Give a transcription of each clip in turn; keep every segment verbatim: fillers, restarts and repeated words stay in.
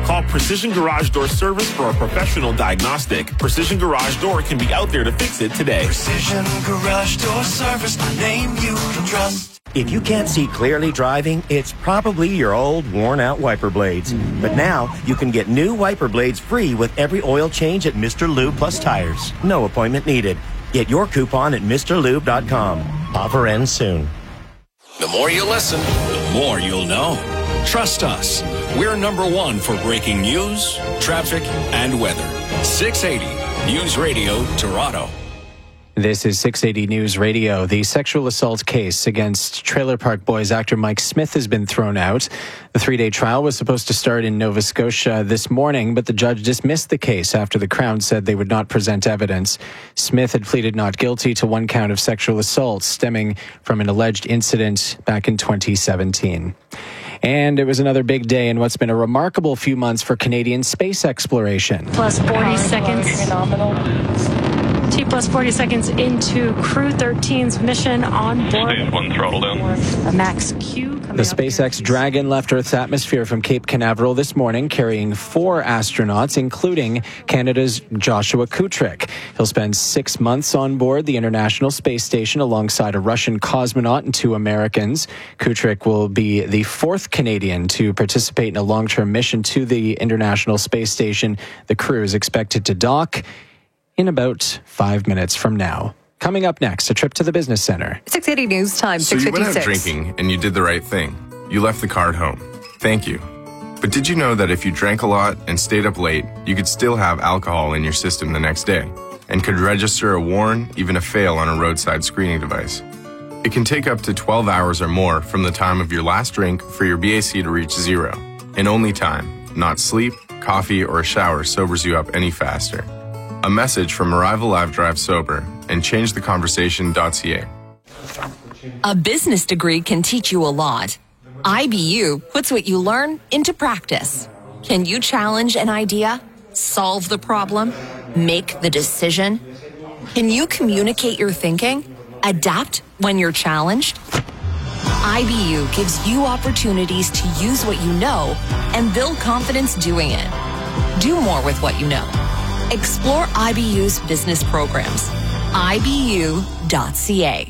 Call Precision Garage Door Service for a professional diagnostic. Precision Garage Door can be out there to fix it today. Precision Garage Door Service, a name you can trust. If you can't see clearly driving, it's probably your old, worn-out wiper blades. But now, you can get new wiper blades free with every oil change at Mister Lube Plus Tires. No appointment needed. Get your coupon at Mr Lube dot com. Offer ends soon. The more you listen, the more you'll know. Trust us. We're number one for breaking news, traffic, and weather. six eighty News Radio, Toronto. This is six eighty News Radio. The sexual assault case against Trailer Park Boys actor Mike Smith has been thrown out. The three-day trial was supposed to start in Nova Scotia this morning, but the judge dismissed the case after the Crown said they would not present evidence. Smith had pleaded not guilty to one count of sexual assault stemming from an alleged incident back in twenty seventeen. And it was another big day in what's been a remarkable few months for Canadian space exploration. Plus forty seconds. T plus forty seconds into Crew thirteen's mission on board. Stage one throttle down. A Max Q. The SpaceX Dragon left Earth's atmosphere from Cape Canaveral this morning, carrying four astronauts, including Canada's Joshua Kutrick. He'll spend six months on board the International Space Station alongside a Russian cosmonaut and two Americans. Kutrick will be the fourth Canadian to participate in a long-term mission to the International Space Station. The crew is expected to dock in about five minutes from now. Coming up next, a trip to the business center. six eighty News Time, so six fifty-six. you went out drinking and you did the right thing. You left the car at home. Thank you. But did you know that if you drank a lot and stayed up late, you could still have alcohol in your system the next day and could register a warn, even a fail on a roadside screening device? It can take up to twelve hours or more from the time of your last drink for your B A C to reach zero. And only time, not sleep, coffee, or a shower sobers you up any faster. A message from Arrival Live Drive Sober and change the conversation dot c a. A business degree can teach you a lot. I B U puts what you learn into practice. Can you challenge an idea, solve the problem, make the decision? Can you communicate your thinking, adapt when you're challenged? I B U gives you opportunities to use what you know and build confidence doing it. Do more with what you know. Explore I B U's business programs. I B U dot c a.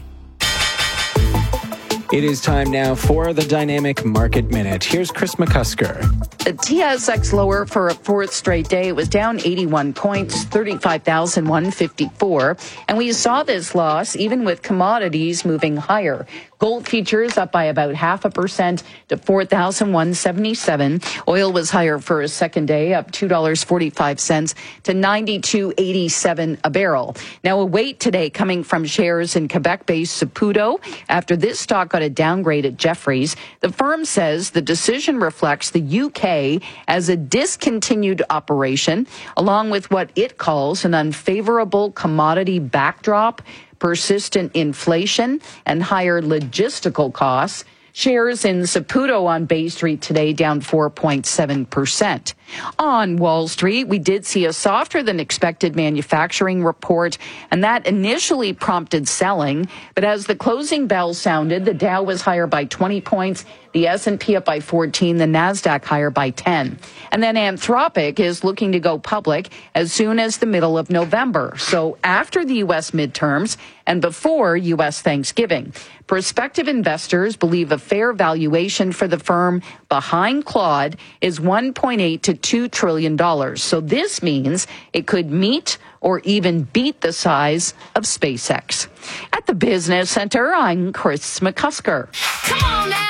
It is time now for the Dynamic Market Minute. Here's Chris McCusker. The T S X lower for a fourth straight day. It was down eighty-one points, thirty-five thousand one hundred fifty-four. And we saw this loss even with commodities moving higher. Gold futures up by about half a percent to four thousand one hundred seventy-seven. Oil was higher for a second day, up two dollars and forty-five cents to ninety-two dollars and eighty-seven cents a barrel. Now a wait today coming from shares in Quebec-based Saputo after this stock got a downgrade at Jefferies. The firm says the decision reflects the U K as a discontinued operation, along with what it calls an unfavorable commodity backdrop, persistent inflation, and higher logistical costs. Shares in Saputo on Bay Street today down four point seven percent. On Wall Street, we did see a softer than expected manufacturing report, and that initially prompted selling. But as the closing bell sounded, the Dow was higher by twenty points, the S and P up by fourteen, the NASDAQ higher by ten. And then Anthropic is looking to go public as soon as the middle of November, so after the U S midterms and before U S Thanksgiving. Prospective investors believe a fair valuation for the firm behind Claude is one point eight to two trillion dollars. So this means it could meet or even beat the size of SpaceX. At the Business Center, I'm Chris McCusker.